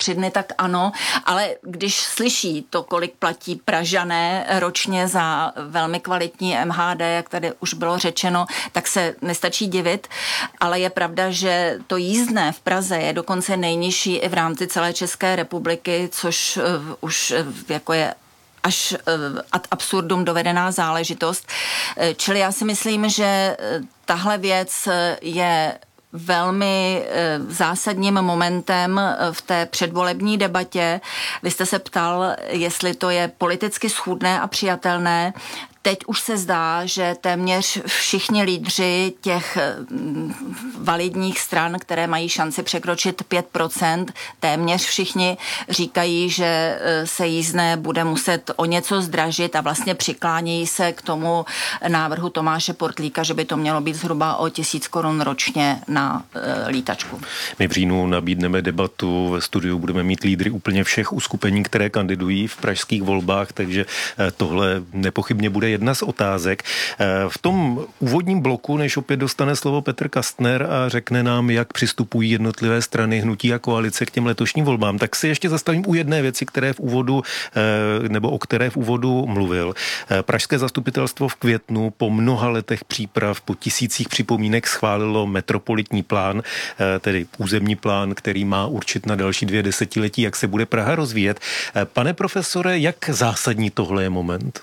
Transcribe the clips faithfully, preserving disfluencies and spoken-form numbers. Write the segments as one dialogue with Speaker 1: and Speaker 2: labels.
Speaker 1: tři dny, tak ano, ale když slyší to, kolik platí Pražané ročně za velmi kvalitní M H D, jak tady už bylo řečeno, tak se nestačí divit, ale je pravda, že to jízdné v Praze je dokonce nejnižší i v rámci celé České republiky, což uh, už uh, jako je až ad absurdum dovedená záležitost. Čili já si myslím, že tahle věc je velmi zásadním momentem v té předvolební debatě. Vy jste se ptal, jestli to je politicky schůdné a přijatelné. Teď už se zdá, že téměř všichni lídři těch validních stran, které mají šanci překročit pět procent, téměř všichni říkají, že se jízdné bude muset o něco zdražit a vlastně přiklánějí se k tomu návrhu Tomáše Portlíka, že by to mělo být zhruba o tisíc korun ročně na lítačku.
Speaker 2: My v říjnu nabídneme debatu, ve studiu budeme mít lídry úplně všech uskupení, které kandidují v pražských volbách, takže tohle nepochybně bude jedna z otázek. V tom úvodním bloku, než opět dostane slovo Petr Kastner a řekne nám, jak přistupují jednotlivé strany, hnutí a koalice k těm letošním volbám, tak si ještě zastavím u jedné věci, které v úvodu, nebo o které v úvodu mluvil. Pražské zastupitelstvo v květnu po mnoha letech příprav, po tisících připomínek schválilo metropolitní plán, tedy územní plán, který má určit na další dvě desetiletí, jak se bude Praha rozvíjet. Pane profesore, jak zásadní tohle je moment?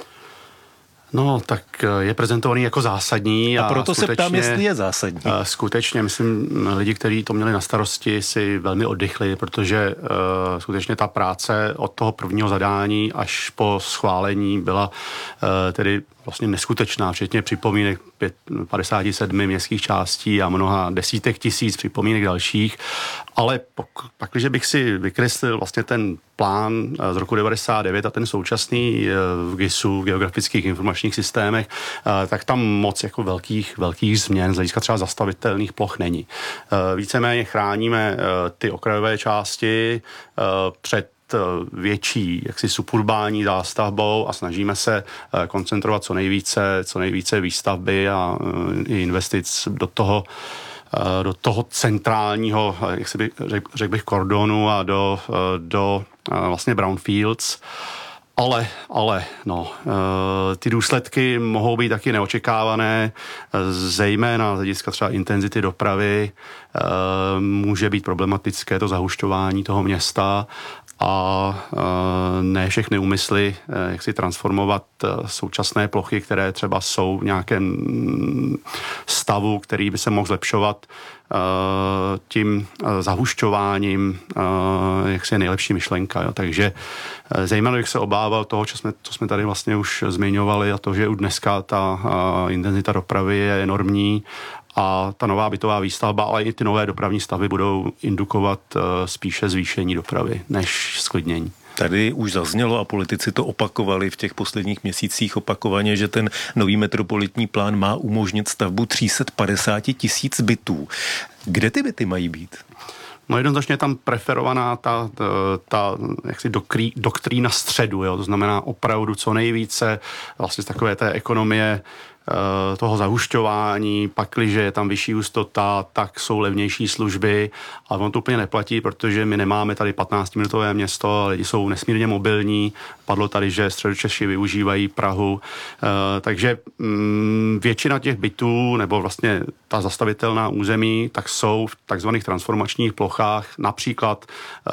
Speaker 3: No, tak je prezentovaný jako zásadní.
Speaker 2: A proto a se ptám, jestli je zásadní.
Speaker 3: Skutečně, myslím, lidi, kteří to měli na starosti, si velmi oddychli, protože uh, skutečně ta práce od toho prvního zadání až po schválení byla uh, tedy vlastně neskutečná, včetně připomínek padesát sedm městských částí a mnoha desítek tisíc připomínek dalších. Ale pak, když bych si vykreslil vlastně ten plán z roku devadesát devět a ten současný v GISu, v geografických informačních systémech, tak tam moc jako velkých, velkých změn z hlediska třeba zastavitelných ploch není. Víceméně chráníme ty okrajové části před větší jaksi suburbální zástavbou a snažíme se koncentrovat co nejvíce, co nejvíce výstavby a investic do toho do toho centrálního, jak si bych, řek, řekl bych, kordonu a do, do vlastně brownfields. Ale, ale, no, ty důsledky mohou být taky neočekávané, zejména z hlediska třeba intenzity dopravy, může být problematické to zahušťování toho města a ne všechny úmysly, jak si transformovat současné plochy, které třeba jsou v nějakém stavu, který by se mohl zlepšovat tím zahušťováním, jak si je nejlepší myšlenka. Jo. Takže zejména bych se obával toho, co jsme, co jsme tady vlastně už zmiňovali, a to, že už dneska ta intenzita dopravy je enormní a ta nová bytová výstavba, ale i ty nové dopravní stavby budou indukovat spíše zvýšení dopravy než zklidnění.
Speaker 2: Tady už zaznělo a politici to opakovali v těch posledních měsících opakovaně, že ten nový metropolitní plán má umožnit stavbu tři sta padesát tisíc bytů. Kde ty byty mají být?
Speaker 3: No jednoznačně je tam preferovaná ta, ta, ta jaksi dokrý, doktrína středu, jo? To znamená opravdu co nejvíce vlastně z takové té ekonomie toho zahušťování, pakliže je tam vyšší hustota, tak jsou levnější služby, ale on to úplně neplatí, protože my nemáme tady patnáctiminutové město, lidi jsou nesmírně mobilní, padlo tady, že Středočeši využívají Prahu, takže většina těch bytů, nebo vlastně ta zastavitelná území, tak jsou v takzvaných transformačních plochách, například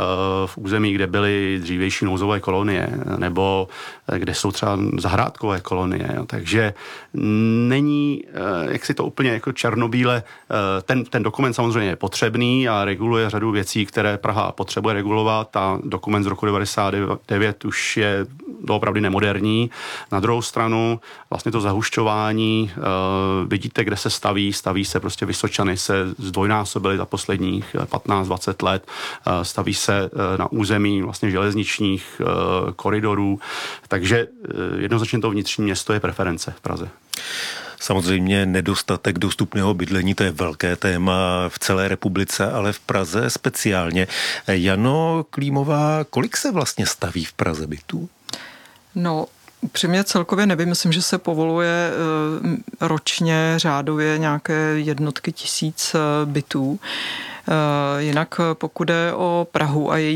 Speaker 3: v území, kde byly dřívější nouzové kolonie, nebo kde jsou třeba zahrádkové kolonie, takže není, jak si to úplně jako černobíle, ten, ten dokument samozřejmě je potřebný a reguluje řadu věcí, které Praha potřebuje regulovat a dokument z roku devadesát devět už je doopravdy nemoderní. Na druhou stranu vlastně to zahušťování, vidíte, kde se staví, staví se prostě Vysočany se zdvojnásobily za posledních patnáct dvacet let, staví se na území vlastně železničních koridorů, takže jednoznačně to vnitřní město je preference v Praze.
Speaker 2: Samozřejmě nedostatek dostupného bydlení, to je velké téma v celé republice, ale v Praze speciálně. Jano Klímová, kolik se vlastně staví v Praze bytů?
Speaker 4: No, upřímně celkově nevím, myslím, že se povoluje ročně řádově nějaké jednotky tisíc bytů. Jinak pokud jde o Prahu a její